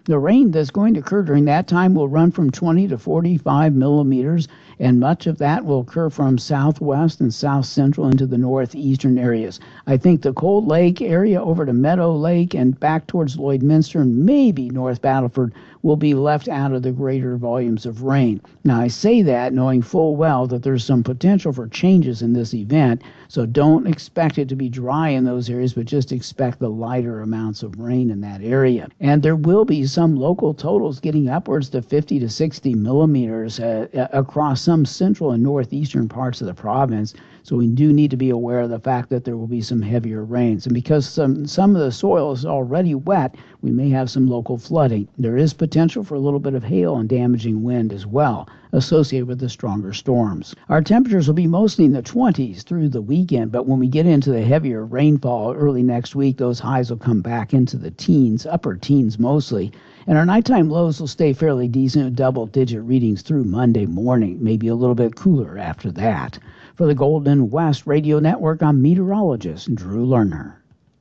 The rain that's going to occur during that time will run from 20 to 45 millimeters, and much of that will occur from southwest and south central into the northeastern areas. I think the Cold Lake area over to Meadow Lake and back towards Lloydminster and maybe North Battleford will be left out of the greater volumes of rain. Now, I say that knowing full well that there's some potential for changes in this event, so don't expect it to be dry in those areas, but just expect the lighter amounts of rain in that area. And there will be some local totals getting upwards to 50 to 60 millimeters across some central and northeastern parts of the province. So we do need to be aware of the fact that there will be some heavier rains. And because some of the soil is already wet, we may have some local flooding. There is potential for a little bit of hail and damaging wind as well, associated with the stronger storms. Our temperatures will be mostly in the 20s through the weekend, but when we get into the heavier rainfall early next week, those highs will come back into the teens, upper teens mostly. And our nighttime lows will stay fairly decent with double-digit readings through Monday morning, maybe a little bit cooler after that. For the Golden West Radio Network, I'm meteorologist Drew Lerner.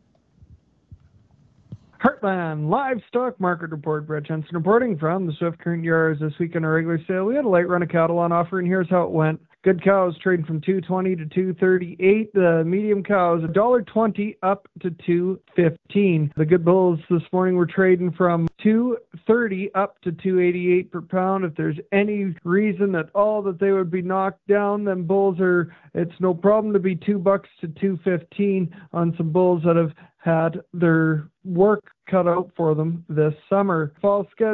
Heartland Livestock Market Report. Brett Jensen reporting from the Swift Current Yards. This week in our regular sale, we had a light run of cattle on offer, and here's how it went. Good cows trading from $2.20 to $2.38. The medium cows $1.20 up to $2.15. The good bulls this morning were trading from $2.30 up to $2.88 per pound. If there's any reason at all that they would be knocked down, then bulls it's no problem to be $2 to $2.15 on some bulls that have had their work cut out for them this summer. Fall schedule.